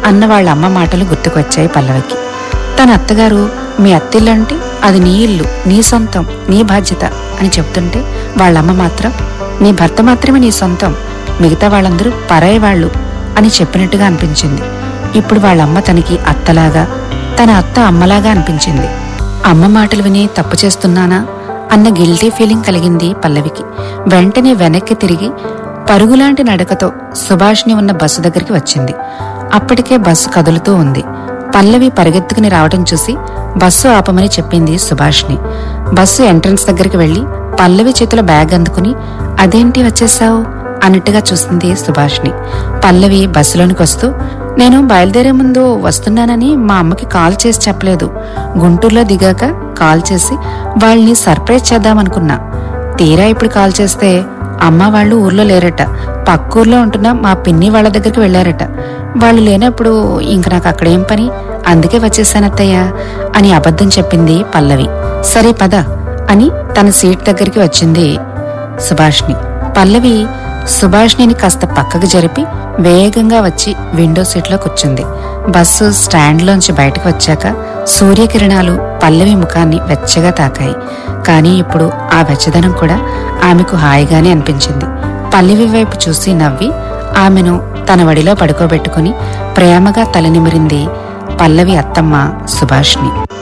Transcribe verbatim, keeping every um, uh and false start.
అన్న వాళ్ళ అమ్మ మాటలు గుర్తుకొచ్చాయి పల్లవికి. తన అత్తగారు మీ అత్తిల్లంటే అది నీ ఇల్లు, నీ సొంతం, నీ బాధ్యత అని చెప్తుంటే వాళ్ళమ్మ మాత్రం నీ భర్త మాత్రమే నీ సొంతం, మిగతా వాళ్ళందరూ పరాయి వాళ్ళు అని చెప్పినట్టుగా అనిపించింది. ఇప్పుడు వాళ్ళమ్మ తనకి అత్తలాగా, తన అత్త అమ్మలాగా అనిపించింది. అమ్మ మాటలు విని తప్పు చేస్తున్నానా అన్న గిల్టీ ఫీలింగ్ కలిగింది పల్లవికి. వెంటనే వెనక్కి తిరిగి పరుగులాంటి నడకతో సుభాష్ని ఉన్న బస్సు దగ్గరికి వచ్చింది. అప్పటికే బస్సు కదులుతూ ఉంది. పల్లవి పరిగెత్తుకుని రావటం చూసి బస్సు ఆపమని చెప్పింది సుభాష్ని. బస్సు ఎంట్రన్స్ దగ్గరికి వెళ్లి పల్లవి చేతిలో బ్యాగ్ అందుకుని అదేంటి వచ్చేసావు అన్నట్టుగా చూసింది సుభాష్ని. పల్లవి బస్సులోనికి వస్తూ నేను బయలుదేరే ముందు వస్తున్నానని మా అమ్మకి కాల్ చేసి చెప్పలేదు. గుంటూరులో దిగాక కాల్ చేసి వాళ్ళని సర్ప్రైజ్ చేద్దామనుకున్నా. తీరా ఇప్పుడు కాల్ చేస్తే అమ్మ వాళ్ళు ఊర్లో లేరట, పక్కూర్లో ఉంటున్న మా పిన్ని వాళ్ళ దగ్గరికి వెళ్లారట. వాళ్ళు లేనప్పుడు ఇంక నాకు అక్కడేం పని, అందుకే వచ్చేసానత్తయ్యా అని అబద్ధం చెప్పింది పల్లవి. సరే పద అని తన సీట్ దగ్గరికి వచ్చింది సుభాష్ని. పల్లవి సుభాష్ని కాస్త పక్కకు జరిపి వేగంగా వచ్చి విండో సీట్లో కూర్చుంది. బస్సు స్టాండ్లోంచి బయటకు వచ్చాక సూర్యకిరణాలు పల్లవి ముఖాన్ని వెచ్చగా తాకాయి. కానీ ఇప్పుడు ఆ వెచ్చదనం కూడా ఆమెకు హాయిగానే అనిపించింది. పల్లవి వైపు చూసి నవ్వి ఆమెను తన వడిలో పడుకోబెట్టుకుని ప్రేమగా తలనిమిరింది పల్లవి అత్తమ్మ సుభాష్ని.